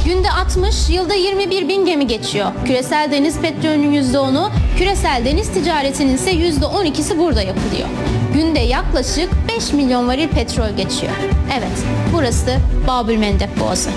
Günde 60, yılda 21 bin gemi geçiyor. Küresel deniz petrolünün %10'u, küresel deniz ticaretinin ise %12'si burada yapılıyor. Günde yaklaşık 5 milyon varil petrol geçiyor. Evet, burası Bab-ül-Mendeb Boğazı.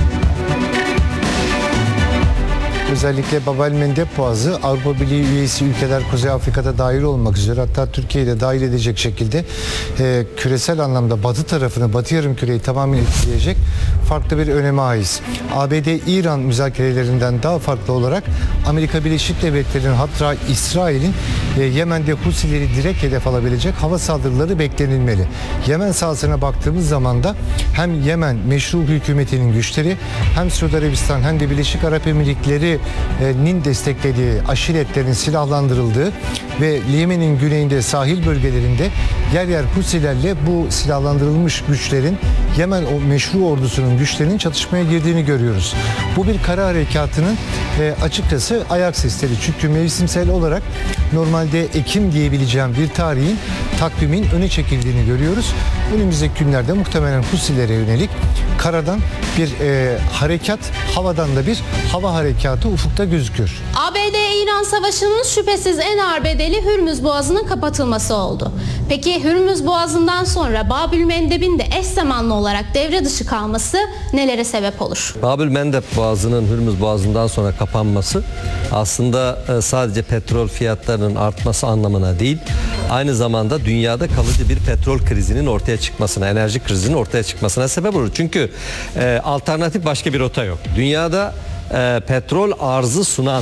Özellikle Bab-el-Mendeb Boğazı Avrupa Birliği üyesi ülkeler Kuzey Afrika'da dahil olmak üzere, hatta Türkiye'yi de dahil edecek şekilde küresel anlamda batı tarafını, batı yarımküreyi tamamen etkileyecek farklı bir öneme haiz. ABD-İran müzakerelerinden daha farklı olarak Amerika Birleşik Devletleri'nin, hatta İsrail'in Yemen'de Husileri direkt hedef alabilecek hava saldırıları beklenilmeli. Yemen sahasına baktığımız zaman da hem Yemen meşru hükümetinin güçleri, hem Suudi Arabistan hem de Birleşik Arap Emirlikleri'nin desteklediği aşiretlerin silahlandırıldığı ve Yemen'in güneyinde, sahil bölgelerinde yer yer Husilerle bu silahlandırılmış güçlerin, Yemen o meşru ordusunun güçlerinin çatışmaya girdiğini görüyoruz. Bu bir kara harekatının açıkçası ayak sesleri. Çünkü mevsimsel olarak normalde Ekim diyebileceğim bir tarihin, takvimin öne çekildiğini görüyoruz. Önümüzdeki günlerde muhtemelen Husilere yönelik karadan bir harekat, havadan da bir hava harekatı ufukta gözüküyor. ABD-İran savaşının şüphesiz en ağır bedeli Hürmüz Boğazı'nın kapatılması oldu. Peki Hürmüz Boğazı'ndan sonra Bab-ül-Mendeb'in de eş zamanlı olarak devre dışı kalması nelere sebep olur? Bab-ül-Mendeb Boğazı'nın Hürmüz Boğazı'ndan sonra kapanması aslında sadece petrol fiyatlarının artması anlamına değil, aynı zamanda dünyada kalıcı bir petrol krizinin ortaya çıkmasına, enerji krizinin ortaya çıkmasına sebep olur. Çünkü alternatif başka bir rota yok. Dünyada petrol arzı sunan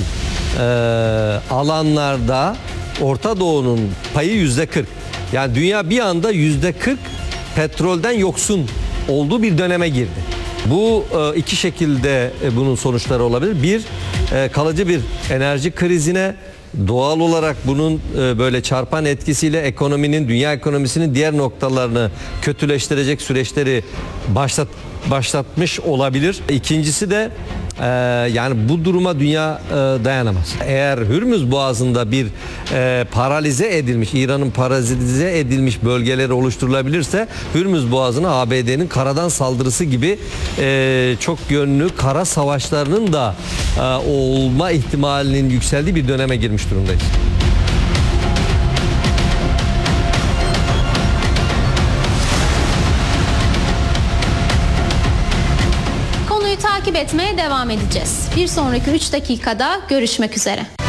alanlarda Orta Doğu'nun payı %40. Yani dünya bir anda %40 petrolden yoksun olduğu bir döneme girdi. Bu iki şekilde bunun sonuçları olabilir. Bir, kalıcı bir enerji krizine, doğal olarak bunun böyle çarpan etkisiyle ekonominin, dünya ekonomisinin diğer noktalarını kötüleştirecek süreçleri başlatmış olabilir. İkincisi de yani bu duruma dünya dayanamaz. Eğer Hürmüz Boğazı'nda bir paralize edilmiş, İran'ın paralize edilmiş bölgeleri oluşturulabilirse, Hürmüz Boğazı'na ABD'nin karadan saldırısı gibi çok yönlü kara savaşlarının da olma ihtimalinin yükseldiği bir döneme girmiş durumdayız. Konuyu takip etmeye devam edeceğiz. Bir sonraki 3 dakikada görüşmek üzere.